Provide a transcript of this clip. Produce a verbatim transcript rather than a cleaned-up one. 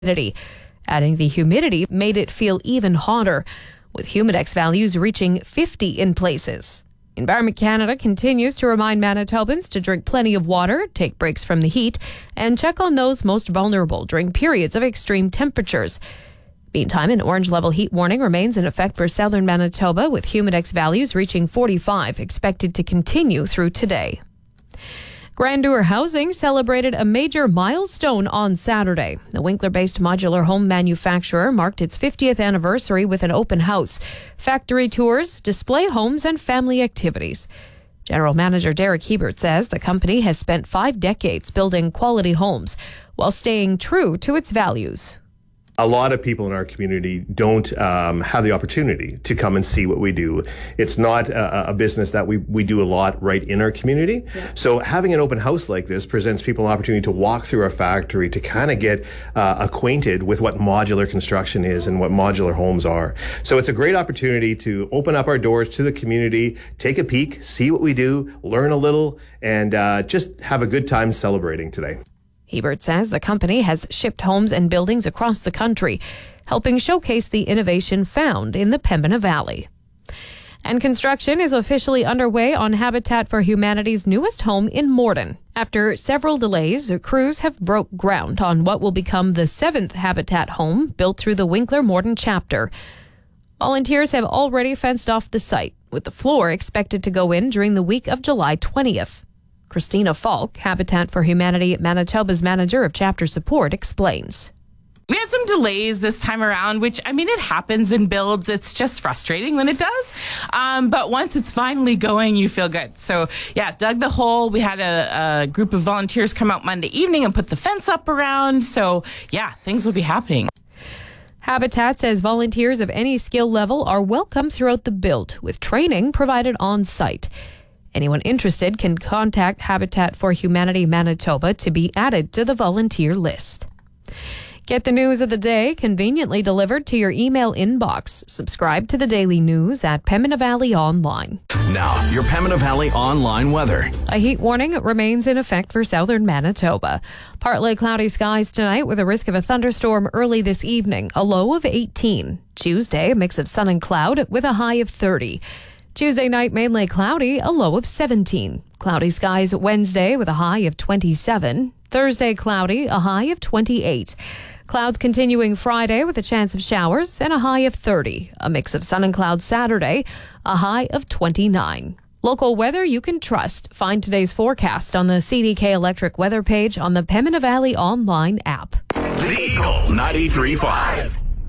adding the humidity made it feel even hotter, with Humidex values reaching fifty in places. Environment Canada continues to remind Manitobans to drink plenty of water, take breaks from the heat, and check on those most vulnerable during periods of extreme temperatures. Meantime, an orange level heat warning remains in effect for southern Manitoba, with Humidex values reaching forty-five, expected to continue through today. Grandeur Housing celebrated a major milestone on Saturday. The Winkler-based modular home manufacturer marked its fiftieth anniversary with an open house, factory tours, display homes, and family activities. General Manager Derek Hebert says the company has spent five decades building quality homes while staying true to its values. A lot of people in our community don't um, have the opportunity to come and see what we do. It's not a, a business that we, we do a lot right in our community. Yeah. So having an open house like this presents people an opportunity to walk through our factory, to kind of get uh, acquainted with what modular construction is and what modular homes are. So it's a great opportunity to open up our doors to the community, take a peek, see what we do, learn a little, and uh, just have a good time celebrating today. Hebert says the company has shipped homes and buildings across the country, helping showcase the innovation found in the Pembina Valley. And construction is officially underway on Habitat for Humanity's newest home in Morden. After several delays, crews have broke ground on what will become the seventh Habitat home built through the Winkler Morden chapter. Volunteers have already fenced off the site, with the floor expected to go in during the week of July twentieth. Christina Falk, Habitat for Humanity Manitoba's manager of chapter support, explains. We had some delays this time around, which, I mean, it happens in builds. It's just frustrating when it does. Um, but once it's finally going, you feel good. So, yeah, dug the hole. We had a, a group of volunteers come out Monday evening and put the fence up around. So, yeah, things will be happening. Habitat says volunteers of any skill level are welcome throughout the build, with training provided on site. Anyone interested can contact Habitat for Humanity Manitoba to be added to the volunteer list. Get the news of the day conveniently delivered to your email inbox. Subscribe to the daily news at Pembina Valley Online. Now, your Pembina Valley Online weather. A heat warning remains in effect for southern Manitoba. Partly cloudy skies tonight with a risk of a thunderstorm early this evening, a low of eighteen. Tuesday, a mix of sun and cloud with a high of thirty. Tuesday night, mainly cloudy, a low of seventeen. Cloudy skies Wednesday with a high of twenty-seven. Thursday, cloudy, a high of twenty-eight. Clouds continuing Friday with a chance of showers and a high of thirty. A mix of sun and clouds Saturday, a high of twenty-nine. Local weather you can trust. Find today's forecast on the C D K Electric weather page on the Pembina Valley Online app. The Eagle ninety-three point five.